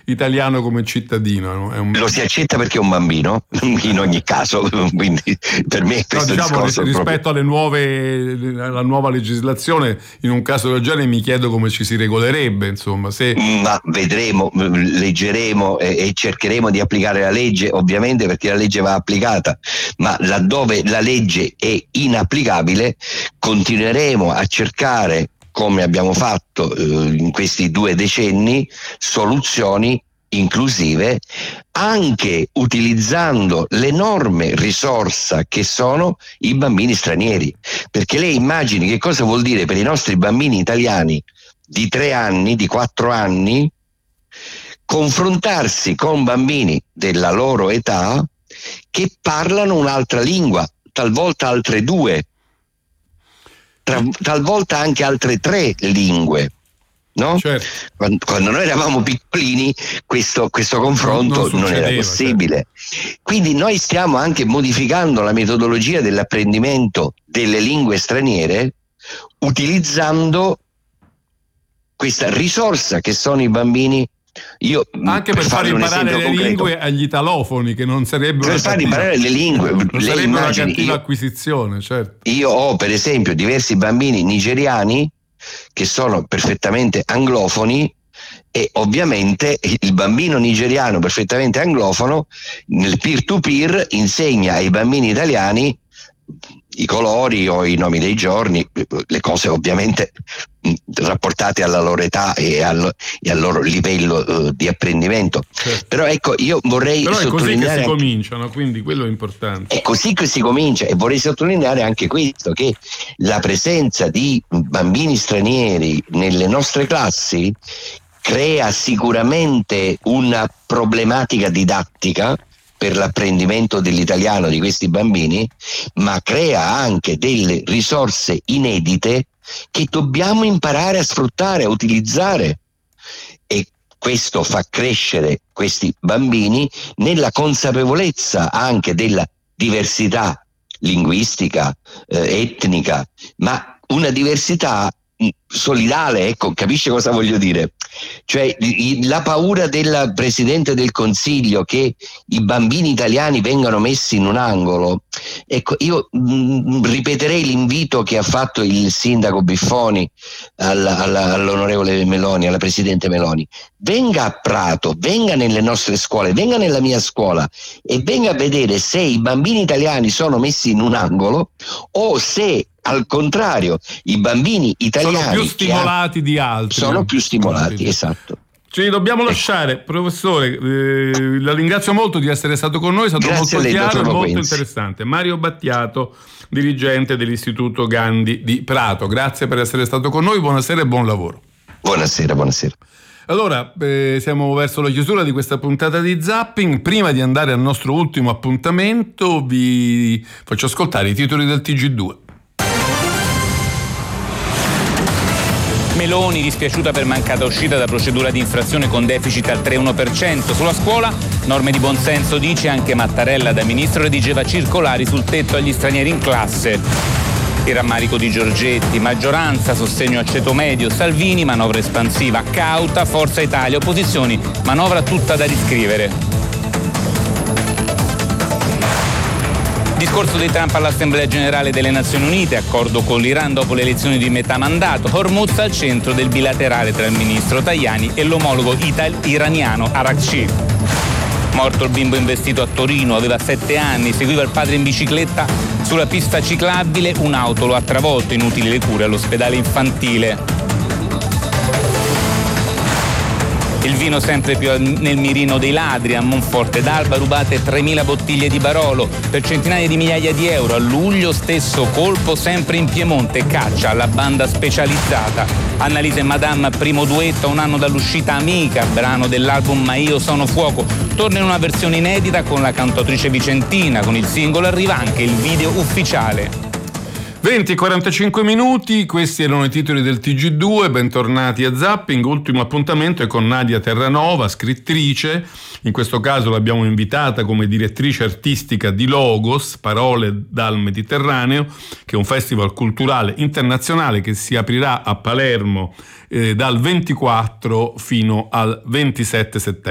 italiano come cittadino. Lo si accetta perché è un bambino, in ogni caso, quindi per me questo discorso rispetto alle alla nuova legislazione, in un caso del genere mi chiedo come ci si regolerebbe, insomma. Ma vedremo, leggeremo e cercheremo di applicare la legge, ovviamente, perché la legge va applicata, ma laddove la legge è inapplicabile continueremo a cercare, come abbiamo fatto in questi 2 decenni, soluzioni inclusive, anche utilizzando l'enorme risorsa che sono i bambini stranieri, perché lei immagini che cosa vuol dire per i nostri bambini italiani di 3 anni, di 4 anni, confrontarsi con bambini della loro età che parlano un'altra lingua, talvolta altre 2, talvolta anche altre 3 lingue, no? Certo. Quando noi eravamo piccolini questo confronto non era possibile. Certo. Quindi noi stiamo anche modificando la metodologia dell'apprendimento delle lingue straniere, utilizzando questa risorsa che sono i bambini. Io, anche per far imparare le lingue agli italofoni, che non sarebbe per far imparare le lingue, non sarebbe una cattiva acquisizione, certo. Io ho per esempio diversi bambini nigeriani che sono perfettamente anglofoni, e ovviamente il bambino nigeriano perfettamente anglofono nel peer to peer insegna ai bambini italiani i colori o i nomi dei giorni, le cose ovviamente rapportate alla loro età e al loro livello di apprendimento. Certo. Però ecco, io vorrei sottolineare, è così che si cominciano, quindi quello è importante. È così che si comincia, e vorrei sottolineare anche questo, che la presenza di bambini stranieri nelle nostre classi crea sicuramente una problematica didattica per l'apprendimento dell'italiano di questi bambini, ma crea anche delle risorse inedite che dobbiamo imparare a sfruttare, a utilizzare, e questo fa crescere questi bambini nella consapevolezza anche della diversità linguistica, etnica, ma una diversità solidale, ecco, capisce cosa voglio dire? Cioè la paura del Presidente del Consiglio che i bambini italiani vengano messi in un angolo. Ecco, io ripeterei l'invito che ha fatto il sindaco Biffoni all'onorevole Meloni, alla Presidente Meloni: venga a Prato, venga nelle nostre scuole, venga nella mia scuola e venga a vedere se i bambini italiani sono messi in un angolo o se al contrario i bambini italiani sono più stimolati di altri. Sono più stimolati, esatto. Ci dobbiamo lasciare, professore, la ringrazio molto di essere stato con noi, è stato Grazie molto chiaro e molto Quenzi. interessante. Mario Battiato, dirigente dell'Istituto Gandhi di Prato, grazie per essere stato con noi, buonasera e buon lavoro. Buonasera. Allora, siamo verso la chiusura di questa puntata di Zapping. Prima di andare al nostro ultimo appuntamento vi faccio ascoltare i titoli del TG2. Meloni dispiaciuta per mancata uscita da procedura di infrazione con deficit al 3,1%. Sulla scuola, norme di buonsenso, dice. Anche Mattarella da ministro redigeva circolari sul tetto agli stranieri in classe. Il rammarico di Giorgetti, maggioranza, sostegno a ceto medio, Salvini, manovra espansiva, cauta, Forza Italia, opposizioni, manovra tutta da riscrivere. Discorso di Trump all'Assemblea Generale delle Nazioni Unite, accordo con l'Iran dopo le elezioni di metà mandato, Hormuz al centro del bilaterale tra il ministro Tajani e l'omologo iraniano Araghchi. Morto il bimbo investito a Torino, aveva 7 anni, seguiva il padre in bicicletta sulla pista ciclabile, un'auto lo ha travolto, inutili le cure all'ospedale infantile. Il vino sempre più nel mirino dei ladri. A Monforte d'Alba rubate 3.000 bottiglie di Barolo per centinaia di migliaia di euro. A luglio stesso colpo sempre in Piemonte, caccia alla banda specializzata. Annalisa e Madame, primo duetto a un anno dall'uscita Amica, brano dell'album Ma io sono fuoco. Torna in una versione inedita con la cantautrice vicentina, con il singolo arriva anche il video ufficiale. 20:45 minuti, questi erano i titoli del TG2, bentornati a Zapping. Ultimo appuntamento è con Nadia Terranova, scrittrice, in questo caso l'abbiamo invitata come direttrice artistica di Logos, Parole dal Mediterraneo, che è un festival culturale internazionale che si aprirà a Palermo dal 24 fino al 27 settembre.